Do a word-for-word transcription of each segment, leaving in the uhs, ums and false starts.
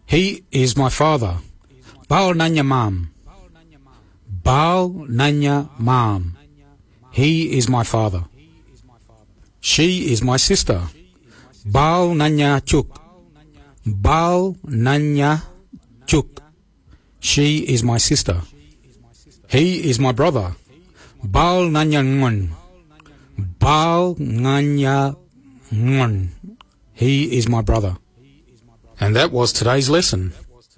He is my father. Baal Nanya Mam. Baal Nanya Mam. He is my father. She is my sister. Baal Nanya Chuk. Baal Nanya Chuk. She is my sister. He is my brother. Baal Nanya Ngon. Baal Nanya Ngon. He is my brother. And that was today's lesson.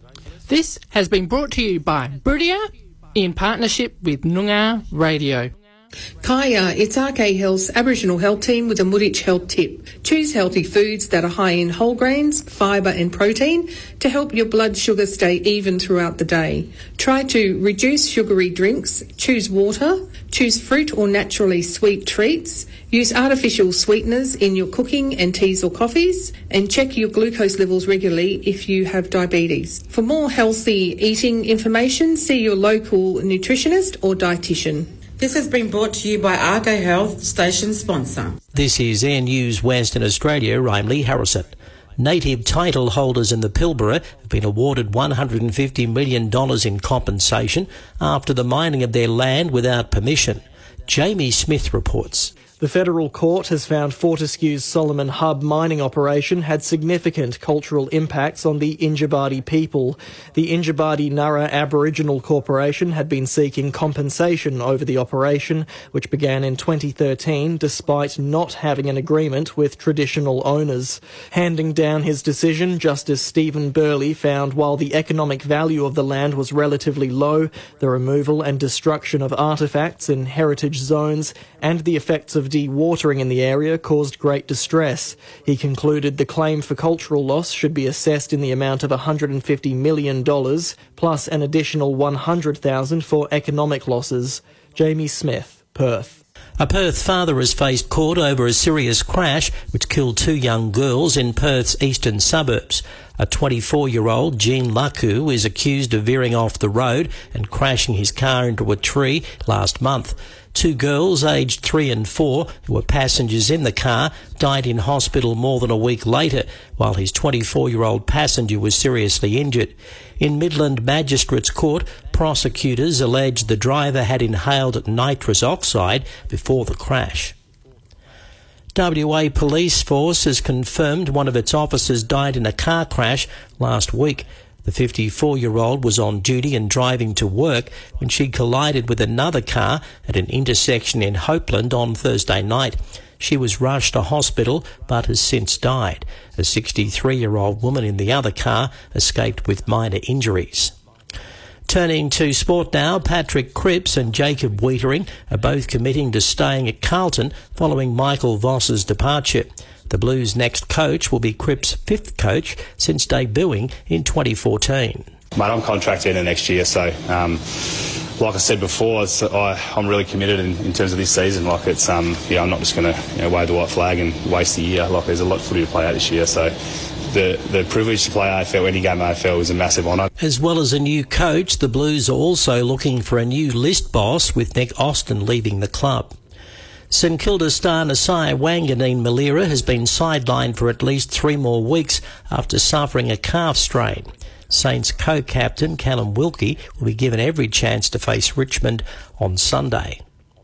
This has been brought to you by Buridia in partnership with Noongar Radio. Kaya, it's R K Health's Aboriginal Health Team with a Muditch Health Tip. Choose healthy foods that are high in whole grains, fibre and protein to help your blood sugar stay even throughout the day. Try to reduce sugary drinks, choose water, choose fruit or naturally sweet treats, use artificial sweeteners in your cooking and teas or coffees, and check your glucose levels regularly if you have diabetes. For more healthy eating information, see your local nutritionist or dietitian. This has been brought to you by Argo Health, station sponsor. This is Air News Western Australia. I'm Lee Harrison. Native title holders in the Pilbara have been awarded one hundred fifty million dollars in compensation after the mining of their land without permission. Jamie Smith reports. The federal court has found Fortescue's Solomon Hub mining operation had significant cultural impacts on the Injibadi people. The Injibadi Nurra Aboriginal Corporation had been seeking compensation over the operation, which began in twenty thirteen despite not having an agreement with traditional owners. Handing down his decision, Justice Stephen Burley found while the economic value of the land was relatively low, the removal and destruction of artefacts in heritage zones and the effects of dewatering in the area caused great distress. He concluded the claim for cultural loss should be assessed in the amount of one hundred fifty million dollars, plus an additional one hundred thousand dollars for economic losses. Jamie Smith, Perth. A Perth father has faced court over a serious crash which killed two young girls in Perth's eastern suburbs. A twenty-four-year-old, Jean Laku, is accused of veering off the road and crashing his car into a tree last month. Two girls, aged three and four, who were passengers in the car, died in hospital more than a week later, while his twenty-four-year-old passenger was seriously injured. In Midland Magistrates Court, prosecutors alleged the driver had inhaled nitrous oxide before the crash. W A Police Force has confirmed one of its officers died in a car crash last week. The fifty-four-year-old was on duty and driving to work when she collided with another car at an intersection in Hopeland on Thursday night. She was rushed to hospital but has since died. A sixty-three-year-old woman in the other car escaped with minor injuries. Turning to sport now, Patrick Cripps and Jacob Wiedering are both committing to staying at Carlton following Michael Voss's departure. The Blues' next coach will be Cripps' fifth coach since debuting in twenty fourteen. Mate, I'm contracted in next year, so um, like I said before, it's, I, I'm really committed in, in terms of this season. Like it's, um, yeah, I'm not just going to you know, wave the white flag and waste the year. Like there's a lot of footy to play out this year, so the the privilege to play A F L, any game A F L, is a massive honour. As well as a new coach, the Blues are also looking for a new list boss, with Nick Austin leaving the club. St Kilda star Nasiah Wanganeen Malira has been sidelined for at least three more weeks after suffering a calf strain. Saints co-captain Callum Wilkie will be given every chance to face Richmond on Sunday.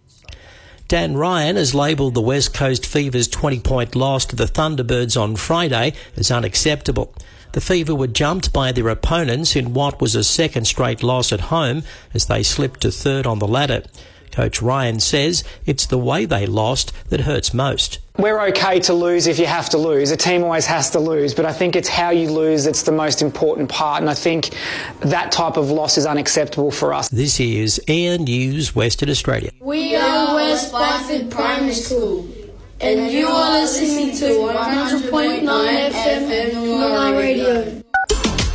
Dan Ryan has labelled the West Coast Fever's twenty-point loss to the Thunderbirds on Friday as unacceptable. The Fever were jumped by their opponents in what was a second straight loss at home as they slipped to third on the ladder. Coach Ryan says it's the way they lost that hurts most. We're okay to lose if you have to lose. A team always has to lose, but I think it's how you lose that's the most important part, and I think that type of loss is unacceptable for us. This is Air News Western Australia. We are West Byford Primary School, and you are listening to one hundred point nine F M Noongar Radio.